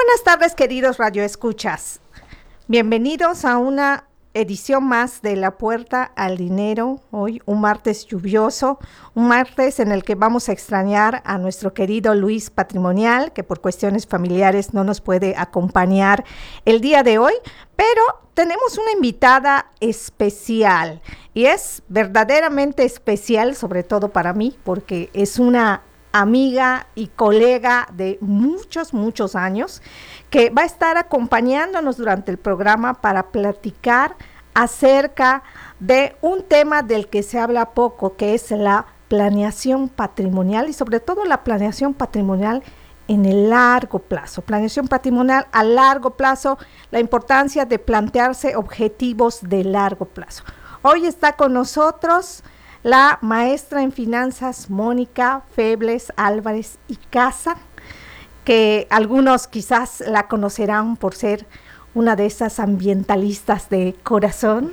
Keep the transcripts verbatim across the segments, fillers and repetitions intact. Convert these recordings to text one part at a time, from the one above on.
Buenas tardes, queridos radioescuchas. Bienvenidos a una edición más de La Puerta al Dinero. Hoy un martes lluvioso, un martes en el que vamos a extrañar a nuestro querido Luis Patrimonial, que por cuestiones familiares no nos puede acompañar el día de hoy, pero tenemos una invitada especial y es verdaderamente especial, sobre todo para mí, porque es una amiga y colega de muchos, muchos años, que va a estar acompañándonos durante el programa para platicar acerca de un tema del que se habla poco, que es la planeación patrimonial y sobre todo la planeación patrimonial en el largo plazo. Planeación patrimonial a largo plazo, la importancia de plantearse objetivos de largo plazo. Hoy está con nosotros la maestra en finanzas Mónica Febles Álvarez y Casa, que algunos quizás la conocerán por ser una de esas ambientalistas de corazón.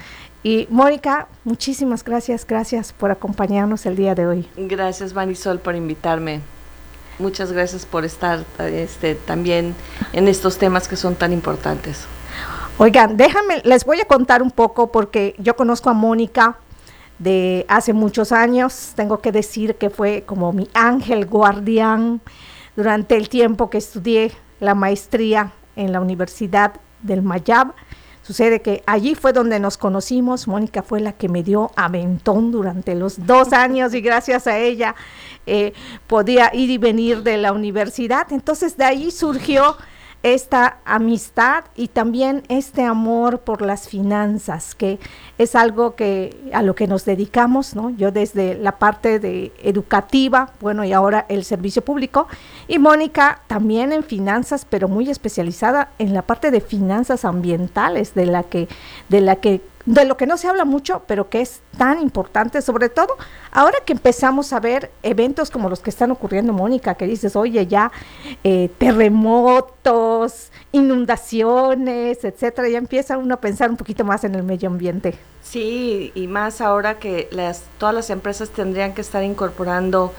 Y Mónica, muchísimas gracias, gracias por acompañarnos el día de hoy. Gracias, Marisol, por invitarme. Muchas gracias por estar este, también en estos temas que son tan importantes. Oigan, déjame, les voy a contar un poco porque yo conozco a Mónica de hace muchos años. Tengo que decir que fue como mi ángel guardián durante el tiempo que estudié la maestría en la Universidad del Mayab. Sucede que allí fue donde nos conocimos. Mónica fue la que me dio aventón durante los dos años y gracias a ella eh, podía ir y venir de la universidad. Entonces de ahí surgió esta amistad y también este amor por las finanzas, que es algo que a lo que nos dedicamos, ¿no? Yo desde la parte de educativa, bueno, y ahora el servicio público, y Mónica también en finanzas, pero muy especializada en la parte de finanzas ambientales, de la que, de la que de lo que no se habla mucho, pero que es tan importante, sobre todo ahora que empezamos a ver eventos como los que están ocurriendo, Mónica, que dices, oye, ya eh, terremotos, inundaciones, etcétera, ya empieza uno a pensar un poquito más en el medio ambiente. Sí, y más ahora que las todas las empresas tendrían que estar incorporando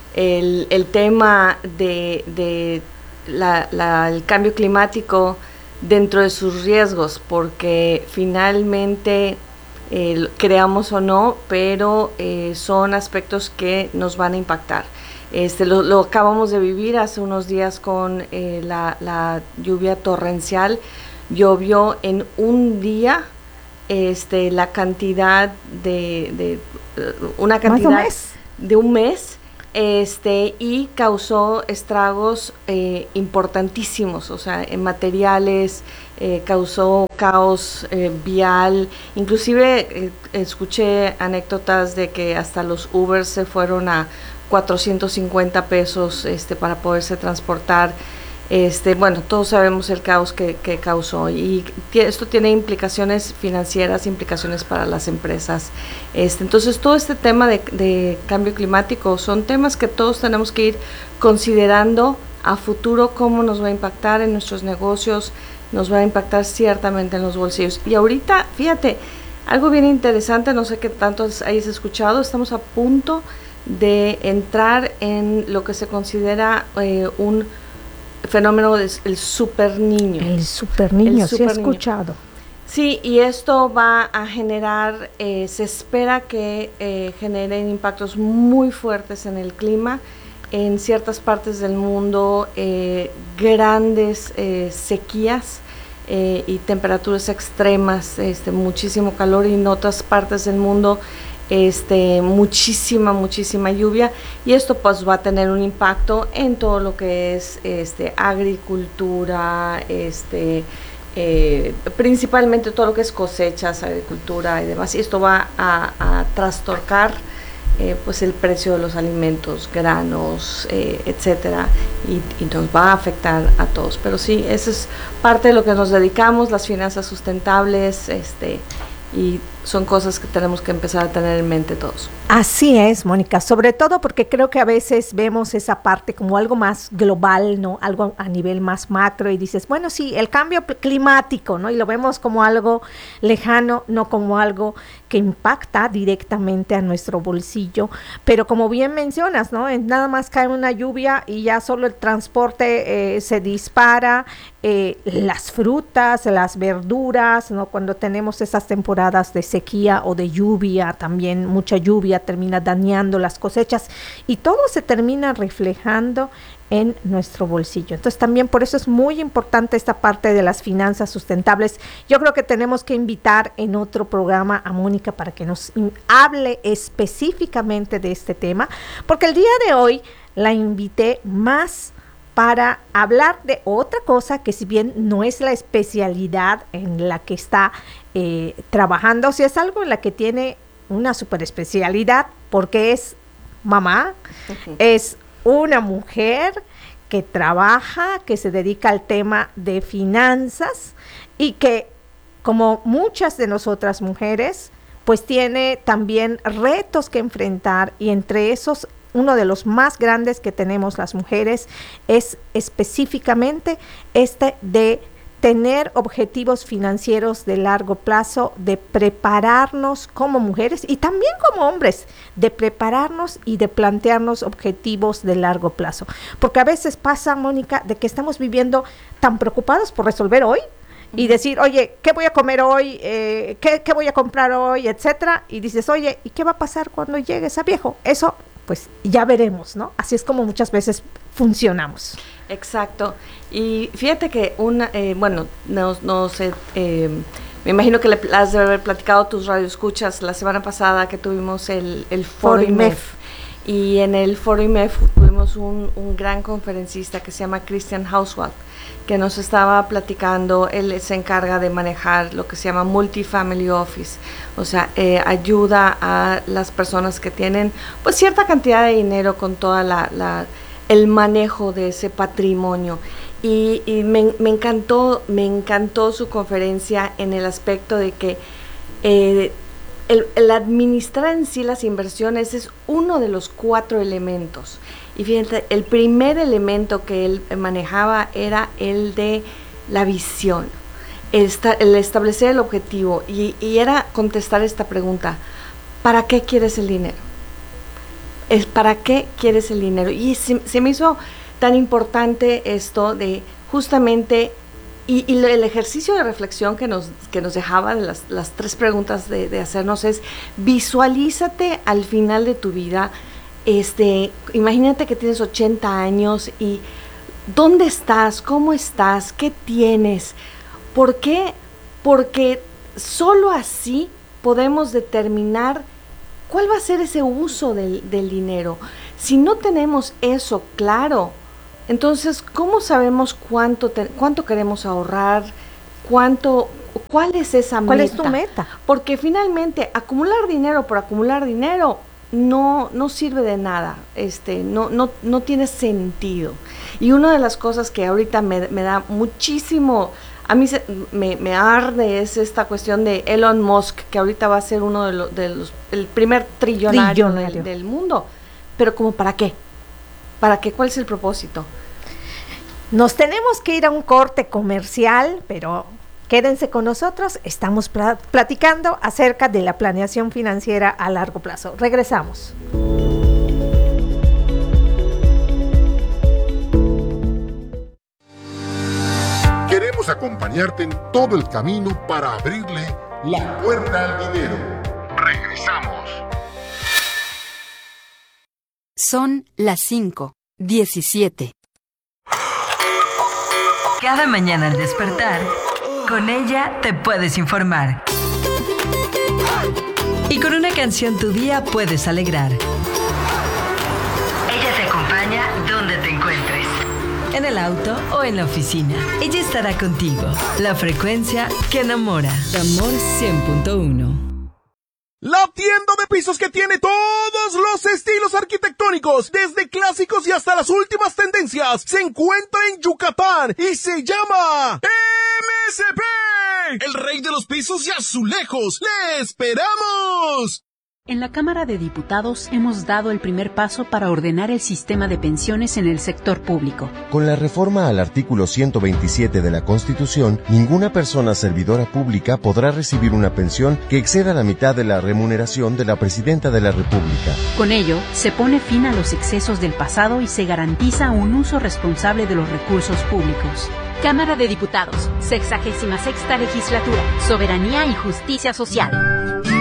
el, el tema de, de la, la, el cambio climático dentro de sus riesgos, porque finalmente, eh, creamos o no, pero eh, son aspectos que nos van a impactar. Este, lo, lo acabamos de vivir hace unos días con eh, la, la lluvia torrencial. Llovió en un día este, la cantidad de, de una cantidad ¿Más un mes? de un mes. Este, y causó estragos eh, importantísimos, o sea, en materiales, eh, causó caos eh, vial, inclusive eh, escuché anécdotas de que hasta los Uber se fueron a cuatrocientos cincuenta pesos este, para poderse transportar. Este, bueno, todos sabemos el caos que, que causó y t- esto tiene implicaciones financieras, implicaciones para las empresas. Este, entonces, todo este tema de, de cambio climático son temas que todos tenemos que ir considerando a futuro, cómo nos va a impactar en nuestros negocios, nos va a impactar ciertamente en los bolsillos. Y ahorita, fíjate, algo bien interesante, no sé qué tanto hayas escuchado, estamos a punto de entrar en lo que se considera eh, un fenómeno del super niño. El super niño, el sí super he escuchado. Niño. Sí, y esto va a generar, eh, se espera que eh, generen impactos muy fuertes en el clima, en ciertas partes del mundo, eh, grandes eh, sequías eh, y temperaturas extremas, este, muchísimo calor, y en otras partes del mundo este muchísima muchísima lluvia, y esto pues va a tener un impacto en todo lo que es este agricultura, este eh, principalmente todo lo que es cosechas, agricultura y demás, y esto va a, a trastorcar eh, pues el precio de los alimentos, granos, eh, etcétera, y, y nos va a afectar a todos. Pero sí, eso es parte de lo que nos dedicamos, las finanzas sustentables, este y son cosas que tenemos que empezar a tener en mente todos. Así es, Mónica, sobre todo porque creo que a veces vemos esa parte como algo más global, ¿no? Algo a nivel más macro y dices, bueno, sí, el cambio climático, ¿no? Y lo vemos como algo lejano, no como algo que impacta directamente a nuestro bolsillo, pero como bien mencionas, ¿no? Nada más cae una lluvia y ya solo el transporte eh, se dispara, eh, las frutas, las verduras, ¿no? Cuando tenemos esas temporadas de sequía o de lluvia, también mucha lluvia termina dañando las cosechas y todo se termina reflejando en nuestro bolsillo. Entonces también por eso es muy importante esta parte de las finanzas sustentables. Yo creo que tenemos que invitar en otro programa a Mónica para que nos hable específicamente de este tema, porque el día de hoy la invité más para hablar de otra cosa que si bien no es la especialidad en la que está eh, trabajando, si es algo en la que tiene una super especialidad porque es mamá, uh-huh. es una mujer que trabaja, que se dedica al tema de finanzas y que, como muchas de nosotras mujeres, pues tiene también retos que enfrentar y entre esos, uno de los más grandes que tenemos las mujeres es específicamente este de tener objetivos financieros de largo plazo, de prepararnos como mujeres y también como hombres, de prepararnos y de plantearnos objetivos de largo plazo. Porque a veces pasa, Mónica, de que estamos viviendo tan preocupados por resolver hoy y uh-huh. decir, oye, ¿qué voy a comer hoy? Eh, ¿qué, ¿Qué voy a comprar hoy? Etcétera. Y dices, oye, ¿y qué va a pasar cuando llegues a viejo? Eso, pues ya veremos, ¿no? Así es como muchas veces funcionamos. Exacto. Y fíjate que una, eh, bueno, no, no sé, eh, me imagino que le has de haber platicado a tus radioescuchas la semana pasada que tuvimos el, el Foro I M E F. Y en el Foro I M E F tuvimos un, un gran conferencista que se llama Christian Hauswald, que nos estaba platicando. Él se encarga de manejar lo que se llama Multifamily Office, o sea, eh, ayuda a las personas que tienen pues cierta cantidad de dinero con toda la, la el manejo de ese patrimonio. Y, y me, me encantó, me encantó su conferencia en el aspecto de que eh, el, el administrar en sí las inversiones es uno de los cuatro elementos. Y fíjense, el primer elemento que él manejaba era el de la visión, el, esta, el establecer el objetivo, y, y era contestar esta pregunta: ¿para qué quieres el dinero? Es ¿para qué quieres el dinero? Y se, se me hizo tan importante esto de justamente, y, y el ejercicio de reflexión que nos, que nos dejaba de las, las tres preguntas de, de hacernos es: visualízate al final de tu vida, este, imagínate que tienes ochenta años y ¿dónde estás? ¿Cómo estás? ¿Qué tienes? ¿Por qué? Porque solo así podemos determinar ¿cuál va a ser ese uso del, del dinero? Si no tenemos eso claro, entonces, ¿cómo sabemos cuánto te, cuánto queremos ahorrar? ¿Cuánto, cuál es esa meta? ¿Cuál es tu meta? Porque finalmente, acumular dinero por acumular dinero no, no sirve de nada, este, no, no, no tiene sentido. Y una de las cosas que ahorita me, me da muchísimo... A mí se, me, me arde es esta cuestión de Elon Musk, que ahorita va a ser uno de, lo, de los, el primer trillonario, trillonario. Del, del mundo. Pero ¿como para qué? ¿Para qué? ¿Cuál es el propósito? Nos tenemos que ir a un corte comercial, pero quédense con nosotros. Estamos pl- platicando acerca de la planeación financiera a largo plazo. Regresamos. Queremos acompañarte en todo el camino para abrirle la puerta al dinero. Regresamos. Son las cinco, diecisiete. Cada mañana al despertar, con ella te puedes informar. Y con una canción tu día puedes alegrar. Ella te acompaña donde te encuentres. En el auto o en la oficina. Ella estará contigo. La frecuencia que enamora. Amor cien punto uno. La tienda de pisos que tiene todos los estilos arquitectónicos, desde clásicos y hasta las últimas tendencias, se encuentra en Yucatán y se llama M S P El rey de los pisos y azulejos. ¡Le esperamos! En la Cámara de Diputados hemos dado el primer paso para ordenar el sistema de pensiones en el sector público. Con la reforma al artículo ciento veintisiete de la Constitución, ninguna persona servidora pública podrá recibir una pensión que exceda la mitad de la remuneración de la Presidenta de la República. Con ello, se pone fin a los excesos del pasado y se garantiza un uso responsable de los recursos públicos. Cámara de Diputados, sexagésima sexta legislatura, soberanía y justicia social.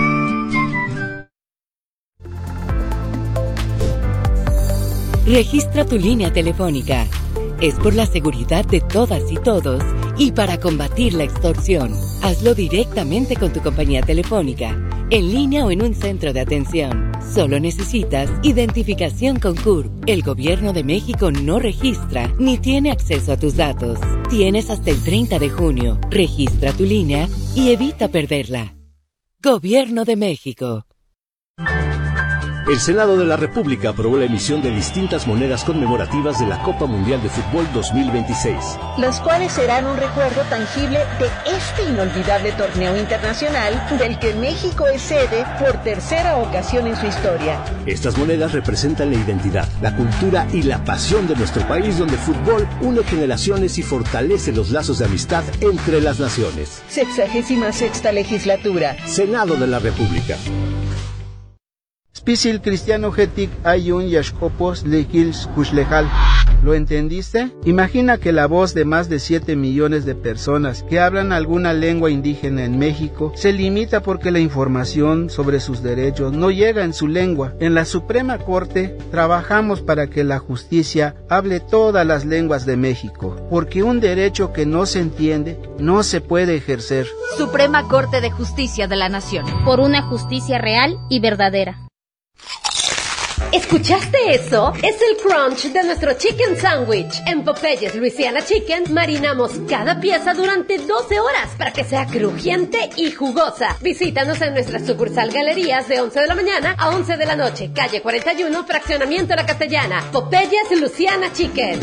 Registra tu línea telefónica. Es por la seguridad de todas y todos y para combatir la extorsión. Hazlo directamente con tu compañía telefónica, en línea o en un centro de atención. Solo necesitas identificación con C U R P. El Gobierno de México no registra ni tiene acceso a tus datos. Tienes hasta el treinta de junio. Registra tu línea y evita perderla. Gobierno de México. El Senado de la República aprobó la emisión de distintas monedas conmemorativas de la Copa Mundial de Fútbol dos mil veintiséis. Las cuales serán un recuerdo tangible de este inolvidable torneo internacional del que México es sede por tercera ocasión en su historia. Estas monedas representan la identidad, la cultura y la pasión de nuestro país, donde el fútbol une generaciones y fortalece los lazos de amistad entre las naciones. Sexagésima sexta legislatura. Senado de la República. Spisil cristiano getic ayun yashkopos lehils kushlejal. ¿Lo entendiste? Imagina que la voz de más de siete millones de personas que hablan alguna lengua indígena en México se limita porque la información sobre sus derechos no llega en su lengua. En la Suprema Corte trabajamos para que la justicia hable todas las lenguas de México, porque un derecho que no se entiende no se puede ejercer. Suprema Corte de Justicia de la Nación. Por una justicia real y verdadera. ¿Escuchaste eso? Es el crunch de nuestro chicken sandwich. En Popeyes Louisiana Chicken marinamos cada pieza durante doce horas para que sea crujiente y jugosa. Visítanos en nuestra sucursal Galerías de once de la mañana a once de la noche, calle cuarenta y uno, Fraccionamiento La Castellana. Popeyes Louisiana Chicken.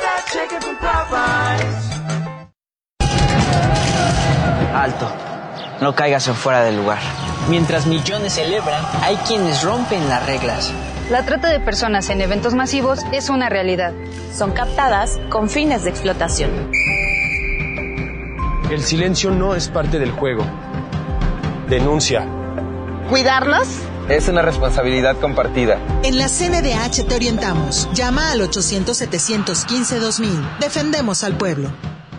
Alto, no caigas en fuera del lugar. Mientras millones celebran, hay quienes rompen las reglas. La trata de personas en eventos masivos es una realidad. Son captadas con fines de explotación. El silencio no es parte del juego. Denuncia. ¿Cuidarlos? Es una responsabilidad compartida. En la C N D H te orientamos. Llama al ochocientos, setecientos quince, dos mil. Defendemos al pueblo.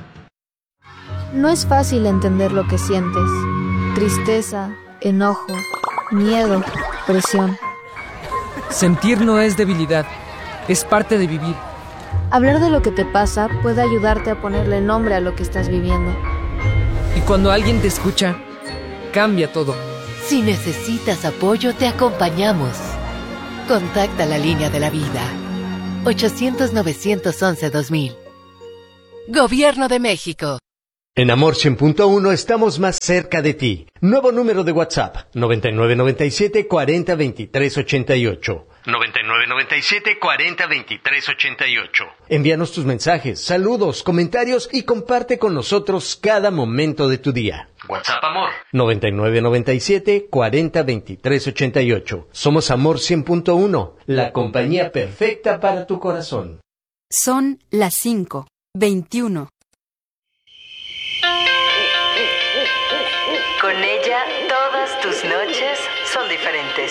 No es fácil entender lo que sientes. Tristeza, enojo, miedo, presión. Sentir no es debilidad, es parte de vivir. Hablar de lo que te pasa puede ayudarte a ponerle nombre a lo que estás viviendo. Y cuando alguien te escucha, cambia todo. Si necesitas apoyo, te acompañamos. Contacta la línea de la vida. ochocientos, novecientos once, dos mil. Gobierno de México. En Amor cien punto uno estamos más cerca de ti. Nuevo número de WhatsApp, noventa y nueve noventa y siete, cuarenta, veintitrés, ochenta y ocho. noventa y nueve noventa y siete, cuarenta, veintitrés, ochenta y ocho. Envíanos tus mensajes, saludos, comentarios y comparte con nosotros cada momento de tu día. WhatsApp Amor. noventa y nueve noventa y siete, cuarenta, veintitrés, ochenta y ocho. Somos Amor cien punto uno, la compañía perfecta para tu corazón. Son las cinco, veintiuno. Con ella, todas tus noches son diferentes.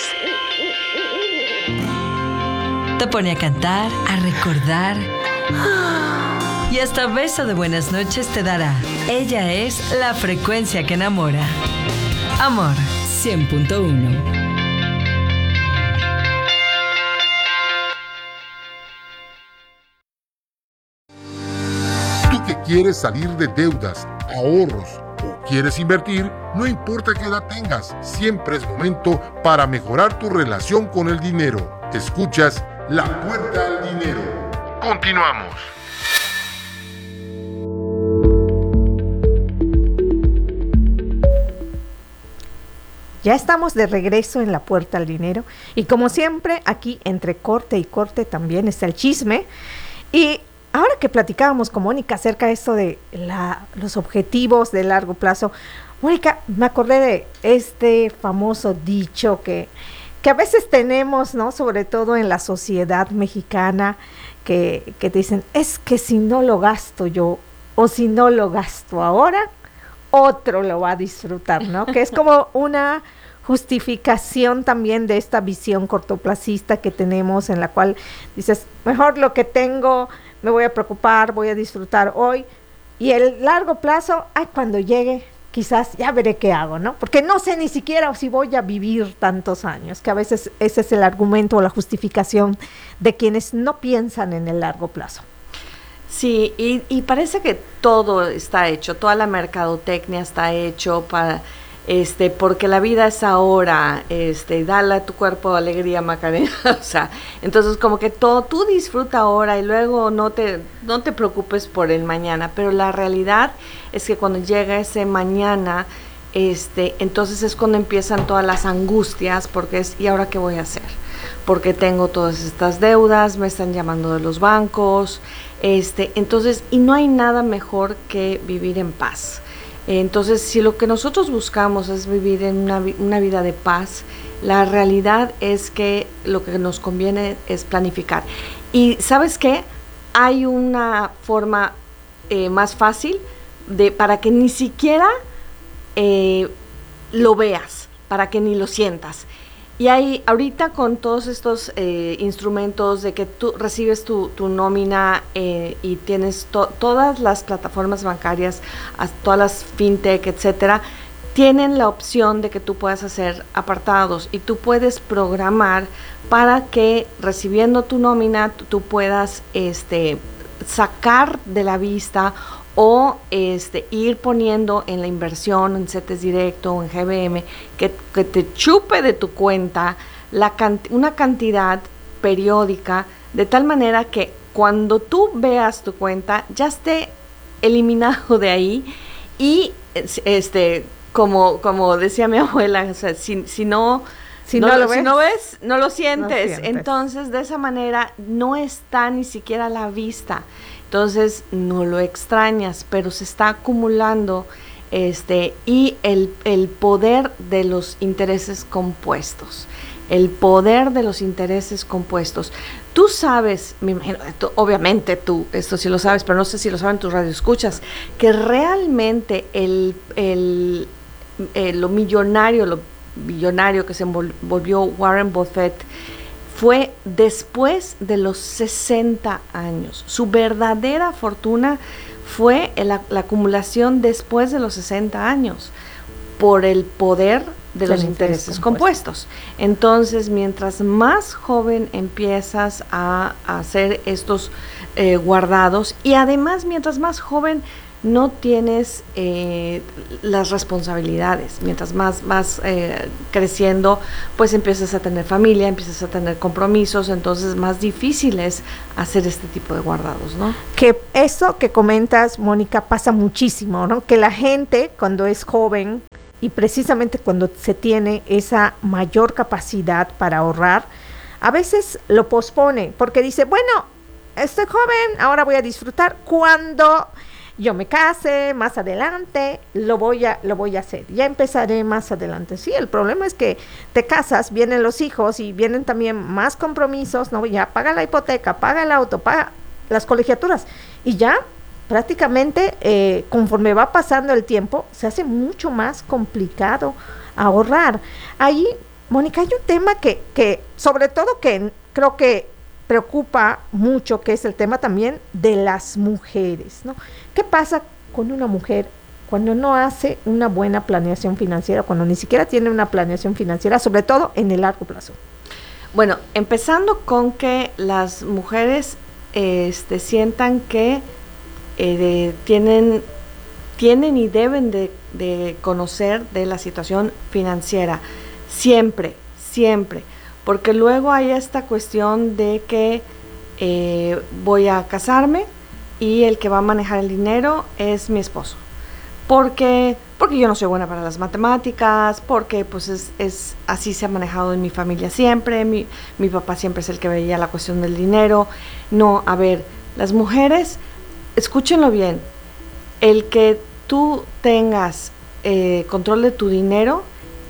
Te pone a cantar, a recordar y hasta beso de buenas noches te dará. Ella es la frecuencia que enamora. Amor cien punto uno. Tú que quieres salir de deudas, ahorros o quieres invertir, no importa qué edad tengas, siempre es momento para mejorar tu relación con el dinero. Escuchas La Puerta al Dinero. Continuamos. Ya estamos de regreso en La Puerta al Dinero y como siempre aquí entre corte y corte también está el chisme. Y ahora que platicábamos con Mónica acerca de esto de la, los objetivos de largo plazo, Mónica, me acordé de este famoso dicho que, que a veces tenemos, ¿no? Sobre todo en la sociedad mexicana, que, que dicen, es que si no lo gasto yo, o si no lo gasto ahora, otro lo va a disfrutar, ¿no? Que es como una justificación también de esta visión cortoplacista que tenemos, en la cual dices, mejor lo que tengo, me voy a preocupar, voy a disfrutar hoy, y el largo plazo, ay, cuando llegue, quizás ya veré qué hago, ¿no? Porque no sé ni siquiera si voy a vivir tantos años, que a veces ese es el argumento o la justificación de quienes no piensan en el largo plazo. Sí, y, y parece que todo está hecho, toda la mercadotecnia está hecho para, este, porque la vida es ahora, este, dale a tu cuerpo alegría, Macarena, o sea, entonces como que todo, tú disfruta ahora y luego no te, no te preocupes por el mañana, pero la realidad es que cuando llega ese mañana, este, entonces es cuando empiezan todas las angustias, porque es, ¿y ahora qué voy a hacer? Porque tengo todas estas deudas, me están llamando de los bancos, este, entonces, y no hay nada mejor que vivir en paz. Entonces, si lo que nosotros buscamos es vivir en una, una vida de paz, la realidad es que lo que nos conviene es planificar. Y ¿sabes qué? Hay una forma eh, más fácil de para que ni siquiera eh, lo veas, para que ni lo sientas. Y hay ahorita con todos estos eh, instrumentos de que tú recibes tu, tu nómina eh, y tienes to- todas las plataformas bancarias, todas las fintech, etcétera, tienen la opción de que tú puedas hacer apartados y tú puedes programar para que recibiendo tu nómina tú, tú puedas este, sacar de la vista o este, ir poniendo en la inversión, en CETES Directo o en G B M, que, que te chupe de tu cuenta la cant- una cantidad periódica, de tal manera que cuando tú veas tu cuenta ya esté eliminado de ahí y este como como decía mi abuela, o sea, si, si no... Si no, no, lo ves, si no ves, no lo sientes. No sientes. Entonces, de esa manera no está ni siquiera a la vista. Entonces, no lo extrañas, pero se está acumulando este y el, el poder de los intereses compuestos. El poder de los intereses compuestos. Tú sabes, me imagino, tú, obviamente tú, esto sí lo sabes, pero no sé si lo saben tus radioescuchas, que realmente el, el, el lo millonario, lo billonario que se volvió Warren Buffett fue después de los sesenta años. Su verdadera fortuna fue la, la acumulación después de los sesenta años por el poder de los intereses compuestos. Entonces, mientras más joven empiezas a, a hacer estos eh, guardados y además mientras más joven no tienes eh, las responsabilidades, mientras más vas eh, creciendo, pues empiezas a tener familia, empiezas a tener compromisos, entonces más difícil es hacer este tipo de guardados, ¿no? Que eso que comentas, Mónica, pasa muchísimo, ¿no? Que la gente cuando es joven y precisamente cuando se tiene esa mayor capacidad para ahorrar, a veces lo pospone, porque dice, bueno, estoy joven, ahora voy a disfrutar cuando yo me case, más adelante lo voy a lo voy a hacer, ya empezaré más adelante. Sí, el problema es que te casas, vienen los hijos y vienen también más compromisos, no, ya paga la hipoteca, paga el auto, paga las colegiaturas y ya prácticamente eh, conforme va pasando el tiempo se hace mucho más complicado ahorrar. Ahí, Mónica, hay un tema que, que sobre todo que creo que preocupa mucho, que es el tema también de las mujeres, ¿no? ¿Qué pasa con una mujer cuando no hace una buena planeación financiera, cuando ni siquiera tiene una planeación financiera, sobre todo en el largo plazo? Bueno, empezando con que las mujeres este, sientan que eh, de, tienen, tienen y deben de, de conocer de la situación financiera, siempre, siempre. Porque luego hay esta cuestión de que eh, voy a casarme y el que va a manejar el dinero es mi esposo. Porque, porque yo no soy buena para las matemáticas, porque pues es, es así se ha manejado en mi familia siempre, mi, mi papá siempre es el que veía la cuestión del dinero. No, a ver, Las mujeres, escúchenlo bien, el que tú tengas eh, control de tu dinero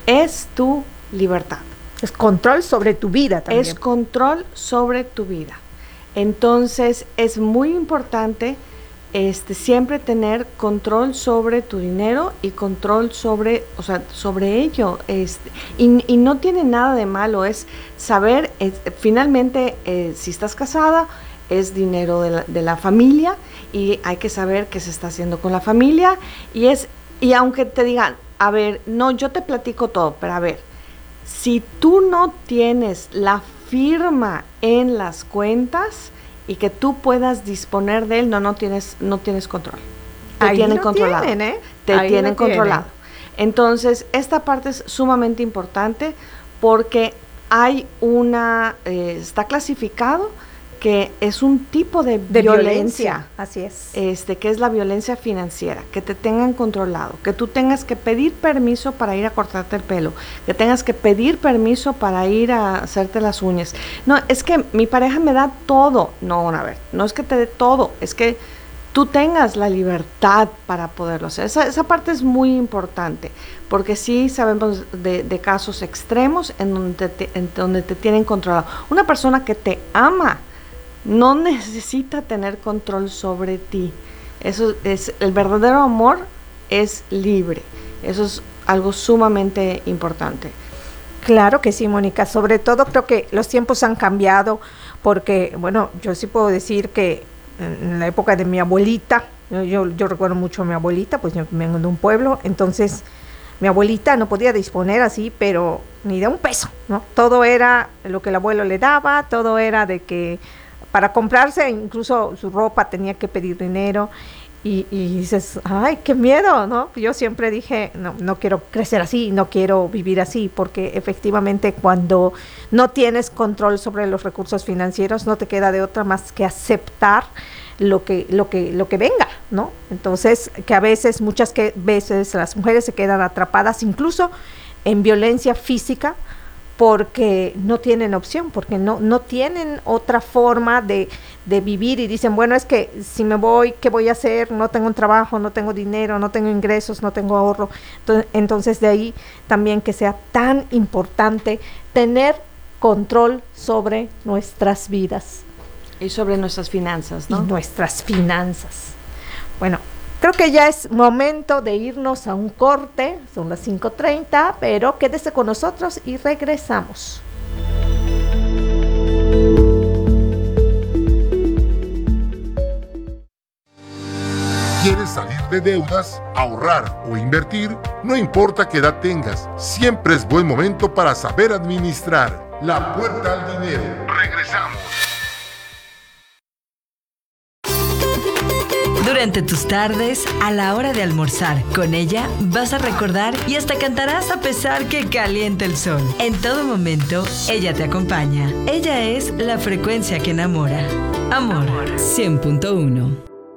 es tu libertad. Es control sobre tu vida también. Es control sobre tu vida. Entonces, es muy importante este, siempre tener control sobre tu dinero y control sobre, o sea, sobre ello. Este, y, y no tiene nada de malo, es saber, es, finalmente, eh, si estás casada, es dinero de la, de la familia y hay que saber qué se está haciendo con la familia. Y, es, y aunque te digan, a ver, no, yo te platico todo, pero a ver, si tú no tienes la firma en las cuentas y que tú puedas disponer de él, no, no tienes, no tienes control. Te Ahí tienen lo controlado. Tienen, ¿eh? Te Ahí tienen lo controlado. tienen. Entonces, esta parte es sumamente importante porque hay una, eh, está clasificado que es un tipo de, de violencia, violencia, así es. Este, que es la violencia financiera, que te tengan controlado, que tú tengas que pedir permiso para ir a cortarte el pelo, que tengas que pedir permiso para ir a hacerte las uñas. No, es que mi pareja me da todo. No, a ver, no es que te dé todo, es que tú tengas la libertad para poderlo hacer. Esa, esa parte es muy importante, porque sí sabemos de, de casos extremos en donde te, en donde te tienen controlado. Una persona que te ama no necesita tener control sobre ti. Eso es, el verdadero amor es libre. Eso es algo sumamente importante. Claro que sí, Mónica. Sobre todo creo que los tiempos han cambiado porque, bueno, yo sí puedo decir que en la época de mi abuelita, yo, yo, yo recuerdo mucho a mi abuelita, pues yo vengo de un pueblo, entonces mi abuelita no podía disponer así, pero ni de un peso, ¿no? Todo era lo que el abuelo le daba, todo era de que para comprarse incluso su ropa tenía que pedir dinero y, y dices, ay, qué miedo, ¿no? Yo siempre dije, no, no quiero crecer así, no quiero vivir así, porque efectivamente cuando no tienes control sobre los recursos financieros no te queda de otra más que aceptar lo que, lo que, lo que venga, ¿no? Entonces, que a veces, muchas que veces las mujeres se quedan atrapadas incluso en violencia física, porque no tienen opción, porque no, no tienen otra forma de, de vivir y dicen, bueno, es que si me voy, ¿qué voy a hacer? No tengo un trabajo, no tengo dinero, no tengo ingresos, no tengo ahorro. Entonces, entonces de ahí también que sea tan importante tener control sobre nuestras vidas. Y sobre nuestras finanzas, ¿no? Y nuestras finanzas. Bueno, creo que ya es momento de irnos a un corte, son las cinco treinta, pero quédese con nosotros y regresamos. ¿Quieres salir de deudas, ahorrar o invertir? No importa qué edad tengas, siempre es buen momento para saber administrar. La puerta al dinero. Regresamos. Durante tus tardes, a la hora de almorzar, con ella vas a recordar y hasta cantarás a pesar que caliente el sol. En todo momento, ella te acompaña. Ella es la frecuencia que enamora. Amor, cien punto uno.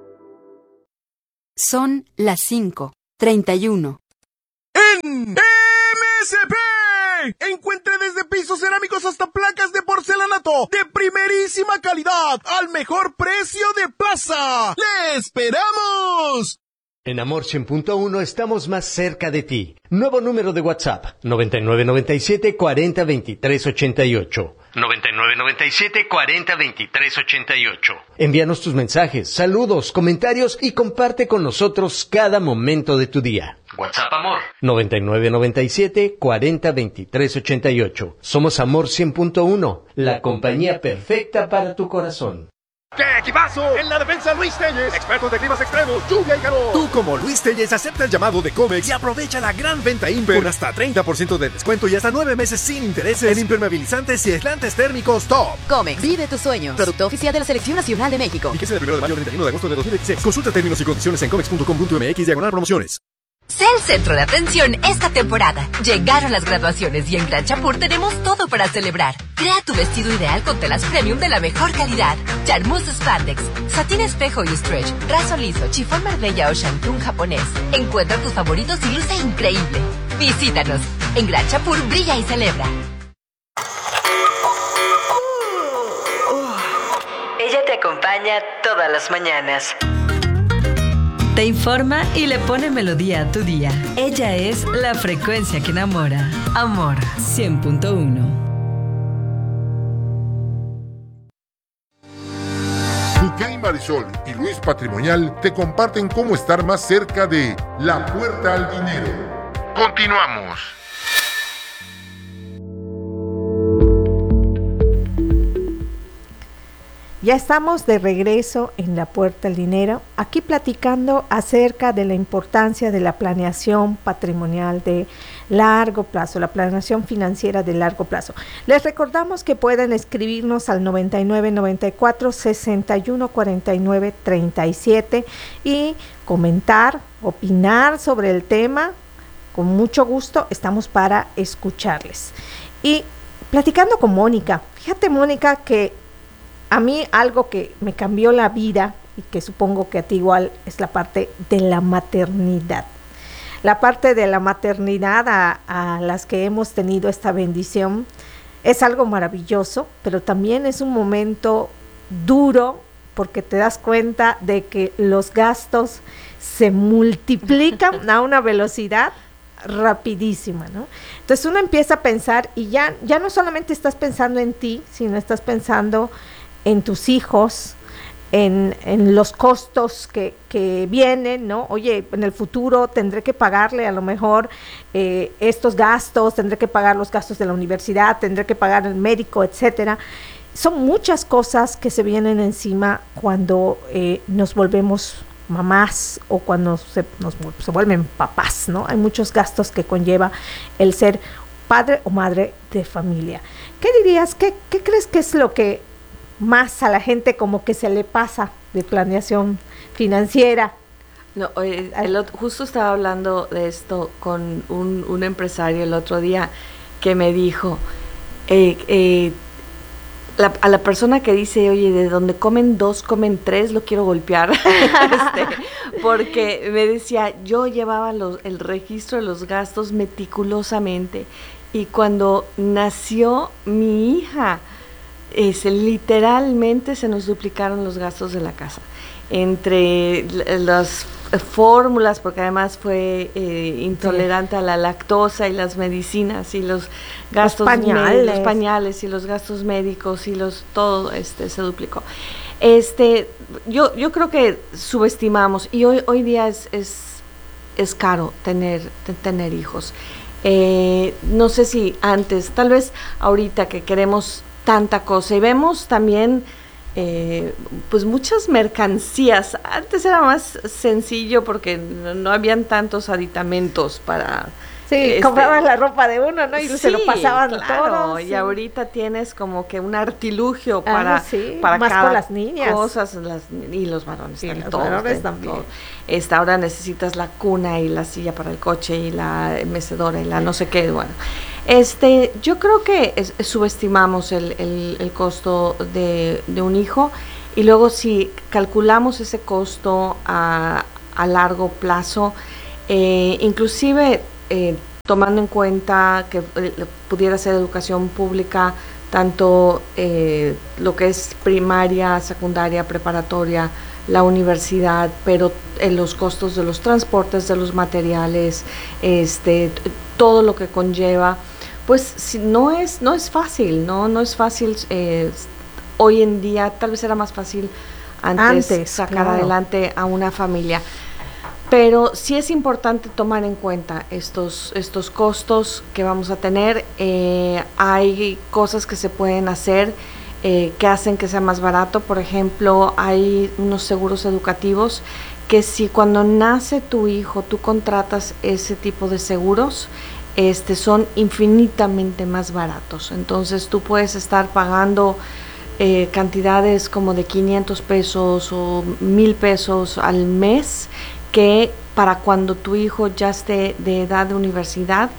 Son las cinco treinta y uno. En M S P encuentre desde pisos cerámicos hasta placas de porcelanato de primerísima calidad al mejor precio de plaza. ¡Le esperamos! En Amor cien punto uno estamos más cerca de ti. Nuevo número de WhatsApp, noventa y nueve noventa y siete cuarenta veintitrés ochenta y ocho. noventa y nueve noventa y siete cuarenta veintitrés ochenta y ocho. Envíanos tus mensajes, saludos, comentarios y comparte con nosotros cada momento de tu día. WhatsApp Amor. noventa y nueve noventa y siete cuarenta veintitrés ochenta y ocho. Somos Amor cien punto uno, la compañía perfecta para tu corazón. ¡Qué equipazo! En la defensa Luis Telles, expertos de climas extremos, lluvia y calor. Tú como Luis Telles acepta el llamado de Comex y aprovecha la gran venta Imper con hasta treinta por ciento de descuento y hasta nueve meses sin intereses en impermeabilizantes y aislantes térmicos top. Comex, vive tus sueños. Producto oficial de la Selección Nacional de México. Fíjese del primero de mayo al treinta y uno de agosto de dos mil dieciséis. Consulta términos y condiciones en comex punto com punto m x diagonal promociones. Sé el centro de atención esta temporada. Llegaron las graduaciones y en Gran Chapur tenemos todo para celebrar. Crea tu vestido ideal con telas premium de la mejor calidad. Charmuse Spandex, satín espejo y stretch, raso liso, chifón Marbella o shantung japonés. Encuentra tus favoritos y luce increíble. Visítanos. En Gran Chapur brilla y celebra. Ella te acompaña acompaña todas las mañanas. Te informa y le pone melodía a tu día. Ella es la frecuencia que enamora. Amor cien punto uno. Bucay Marisol y Luis Patrimonial te comparten cómo estar más cerca de la puerta al dinero. Continuamos. Ya estamos de regreso en La Puerta al Dinero, aquí platicando acerca de la importancia de la planeación patrimonial de largo plazo, la planeación financiera de largo plazo. Les recordamos que pueden escribirnos al noventa y nueve, noventa y cuatro, sesenta y uno, cuarenta y nueve, treinta y siete y comentar, opinar sobre el tema. Con mucho gusto estamos para escucharles. Y platicando con Mónica, fíjate Mónica que a mí algo que me cambió la vida y que supongo que a ti igual es la parte de la maternidad. La parte de la maternidad a, a las que hemos tenido esta bendición es algo maravilloso, pero también es un momento duro porque te das cuenta de que los gastos se multiplican a una velocidad rapidísima, ¿no? Entonces uno empieza a pensar y ya, ya no solamente estás pensando en ti, sino estás pensando en tus hijos, en, en los costos que, que vienen, ¿no? Oye, en el futuro tendré que pagarle a lo mejor eh, estos gastos, tendré que pagar los gastos de la universidad, tendré que pagar el médico, etcétera. Son muchas cosas que se vienen encima cuando eh, nos volvemos mamás o cuando se, nos, se vuelven papás, ¿no? Hay muchos gastos que conlleva el ser padre o madre de familia. ¿Qué dirías? ¿Qué, qué crees que es lo que más a la gente como que se le pasa de planeación financiera? No, oye, el, justo estaba hablando de esto con un, un empresario el otro día que me dijo, eh, eh, la, a la persona que dice, oye, de donde comen dos, comen tres, lo quiero golpear, este, porque me decía, yo llevaba los, el registro de los gastos meticulosamente y cuando nació mi hija, Es, literalmente se nos duplicaron los gastos de la casa, entre las fórmulas, porque además fue eh, intolerante sí. a la lactosa y las medicinas y los gastos, los pañales. los pañales y los gastos médicos y los todo este se duplicó. Este, yo yo creo que subestimamos y hoy hoy día es es es caro tener tener hijos. Eh, no sé si antes, tal vez ahorita que queremos tanta cosa y vemos también eh, pues muchas mercancías. Antes era más sencillo porque no, no habían tantos aditamentos para sí, este, compraban la ropa de uno, ¿no? Y sí, se lo pasaban claro, todo. Y sí. ahorita tienes como que un artilugio para, ah, sí, para más cada con las niñas. Cosas, las, y los varones, y también, los todos, varones de, también. Todo. Esta, ahora necesitas la cuna y la silla para el coche y la mecedora y la no sé qué, bueno. Este, yo creo que es, es, subestimamos el, el, el costo de, de un hijo y luego si calculamos ese costo a, a largo plazo, eh, inclusive eh, tomando en cuenta que eh, pudiera ser educación pública, tanto eh, lo que es primaria, secundaria, preparatoria, la universidad, pero en los costos de los transportes, de los materiales, este, todo lo que conlleva, pues si, no es no es fácil, no no es fácil. Eh, hoy en día tal vez era más fácil antes, antes sacar claro. adelante a una familia, pero sí es importante tomar en cuenta estos estos costos que vamos a tener. Eh, hay cosas que se pueden hacer eh, que hacen que sea más barato. Por ejemplo, hay unos seguros educativos que si cuando nace tu hijo tú contratas ese tipo de seguros, este son infinitamente más baratos. Entonces tú puedes estar pagando eh, cantidades como de quinientos pesos o mil pesos al mes, que para cuando tu hijo ya esté de edad de universidad,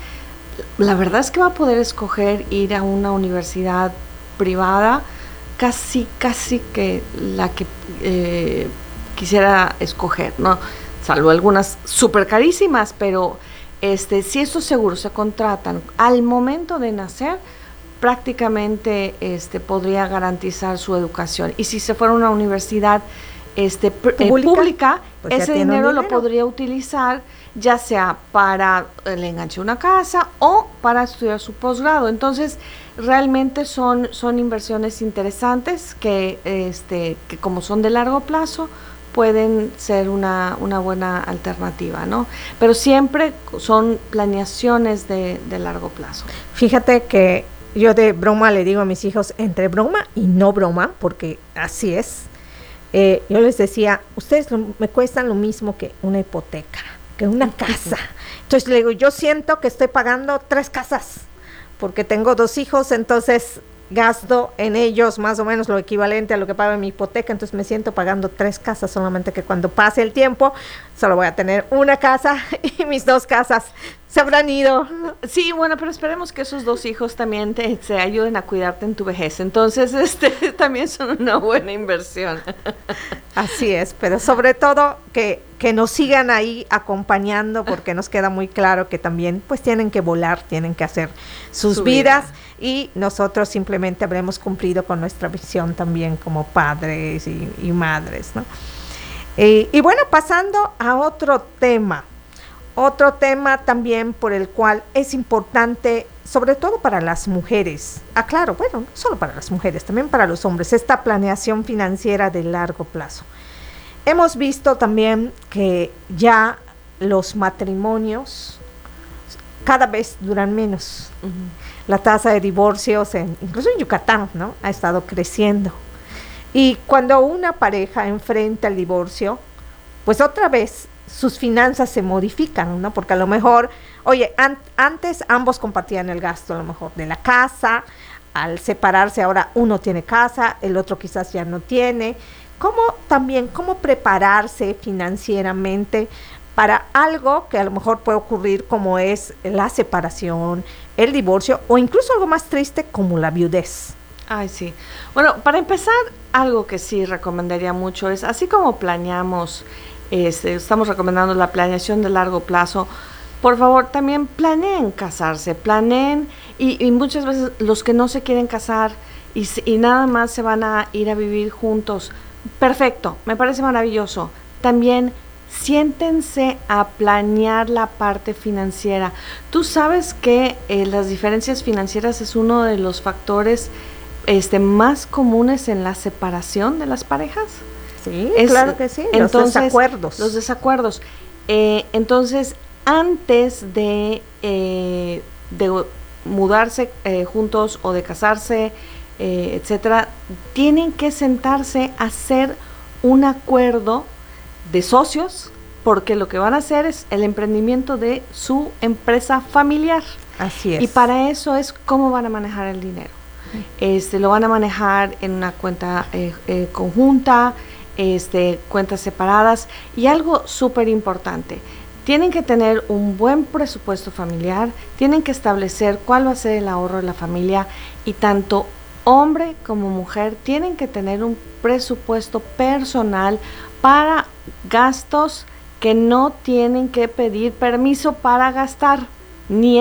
la verdad es que va a poder escoger ir a una universidad privada, casi, casi que la que eh, quisiera escoger, ¿no? Salvo algunas súper carísimas, pero este, si estos seguros se contratan al momento de nacer, prácticamente este, podría garantizar su educación. Y si se fuera a una universidad este, pública, eh, pública pues ese dinero, dinero lo podría utilizar ya sea para el enganche de una casa o para estudiar su posgrado. Entonces, realmente son, son inversiones interesantes que, este, que como son de largo plazo, pueden ser una, una buena alternativa, ¿no? Pero siempre son planeaciones de, de largo plazo. Fíjate que yo de broma le digo a mis hijos, entre broma y no broma, porque así es, eh, yo les decía, ustedes lo, me cuestan lo mismo que una hipoteca, que una casa. Entonces le digo, yo siento que estoy pagando tres casas, porque tengo dos hijos, entonces gasto en ellos más o menos lo equivalente a lo que pago en mi hipoteca, entonces me siento pagando tres casas, solamente que cuando pase el tiempo solo voy a tener una casa y mis dos casas se habrán ido. Sí, bueno, pero esperemos que esos dos hijos también te, te ayuden a cuidarte en tu vejez, entonces este también son una buena inversión. Así es, pero sobre todo que, que nos sigan ahí acompañando, porque nos queda muy claro que también pues tienen que volar, tienen que hacer sus Su vidas vida. Y nosotros simplemente habremos cumplido con nuestra visión también como padres y, y madres, ¿no? Y, y bueno, pasando a otro tema, otro tema también por el cual es importante, sobre todo para las mujeres, ah, claro, bueno, no solo para las mujeres, también para los hombres, esta planeación financiera de largo plazo. Hemos visto también que ya los matrimonios cada vez duran menos. Uh-huh. La tasa de divorcios, en, incluso en Yucatán, ¿no?, ha estado creciendo. Y cuando una pareja enfrenta el divorcio, pues otra vez sus finanzas se modifican, ¿no? Porque a lo mejor, oye, an- antes ambos compartían el gasto a lo mejor de la casa, al separarse ahora uno tiene casa, el otro quizás ya no tiene. ¿Cómo también, cómo prepararse financieramente para algo que a lo mejor puede ocurrir como es la separación, el divorcio o incluso algo más triste como la viudez? Ay, sí. Bueno, para empezar, algo que sí recomendaría mucho es, así como planeamos, este, estamos recomendando la planeación de largo plazo, por favor, también planeen casarse, planeen, y, y muchas veces los que no se quieren casar y, y nada más se van a ir a vivir juntos, perfecto, me parece maravilloso. También siéntense a planear la parte financiera. Tú sabes que eh, las diferencias financieras es uno de los factores este, más comunes en la separación de las parejas. Sí, es, claro que sí, entonces, los desacuerdos. Los desacuerdos. Eh, entonces, antes de, eh, de mudarse eh, juntos o de casarse, eh, etcétera, tienen que sentarse a hacer un acuerdo de socios, porque lo que van a hacer es el emprendimiento de su empresa familiar. Así es. Y para eso es cómo van a manejar el dinero. Este, lo van a manejar en una cuenta eh, eh, conjunta, este, cuentas separadas, y algo súper importante, tienen que tener un buen presupuesto familiar, tienen que establecer cuál va a ser el ahorro de la familia, y tanto hombre como mujer tienen que tener un presupuesto personal para gastos que no tienen que pedir permiso para gastar, ni